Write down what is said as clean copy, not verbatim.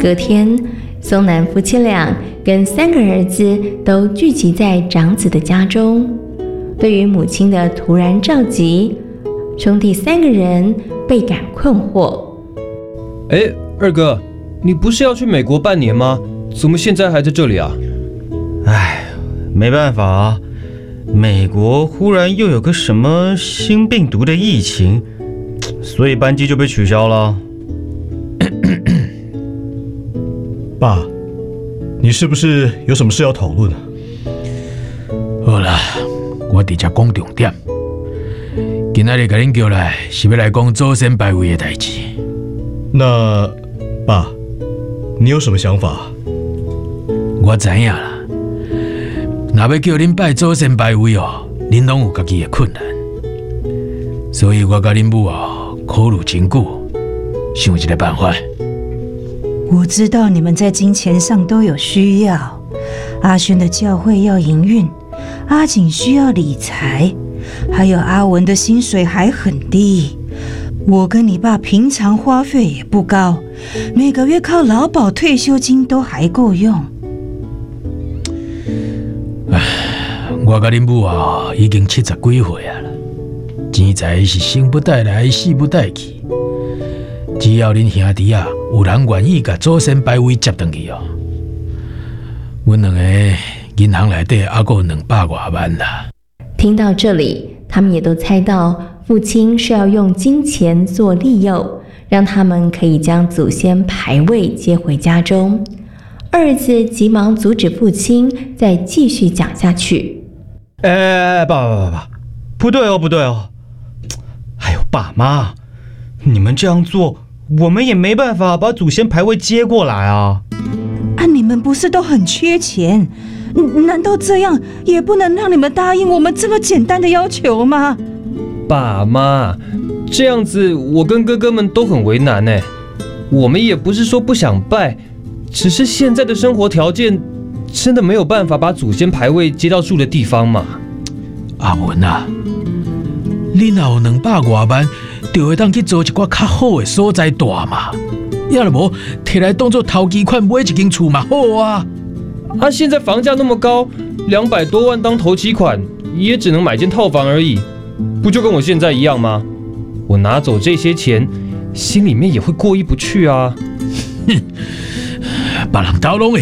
隔天，松南夫妻俩跟3个儿子都聚集在长子的家中。对于母亲的突然召集，兄弟3个人倍感困惑。 二哥，你不是要去美国半年吗？怎么现在还在这里啊？ 没办法啊，美国忽然又有个什么新病毒的疫情，所以班机就被取消了。 爸，你是不是有什么事要讨论啊？ 好啦，我直接讲重点。今仔日甲恁叫来，是要来讲祖先牌位的代志。 那，爸，你有什么想法？ 我知影啦，若要叫恁拜祖先牌位哦，恁拢有家己的困难，所以我甲恁母哦考虑真久，想一个办法。 我知道你们在金钱上都有需要，阿轩的教会要营运，阿景需要理财，还有阿文的薪水还很低。我跟你爸平常花费也不高，每个月靠劳保退休金都还够用。 我甲恁母啊已经70几岁啊，钱财是生不带来，死不带去。只要恁兄弟啊有人愿意甲祖先牌位接回去哦，阮2个银行内底还有200多万啦。 听到这里，他们也都猜到父亲是要用金钱做利诱，让他们可以将祖先牌位接回家中。儿子急忙阻止父亲再继续讲下去。 爸，不对哦！还有爸妈，你们这样做，我们也没办法把祖先牌位接过来啊！ 你们不是都很缺钱？难道这样也不能让你们答应我们这么简单的要求吗？ 爸妈，这样子我跟哥哥们都很为难呢。我们也不是说不想拜，只是现在的生活条件真的没有办法把祖先牌位接到住的地方嘛。 阿文啊，恁若有200多万，就会当去租一寡较好的所在住嘛。要是无，摕来当作头期款买一间厝嘛好啊。 现在房价那么高，200多万当头期款，也只能买间套房而已，不就跟我现在一样吗？我拿走这些钱，心里面也会过意不去啊。 别人头拢会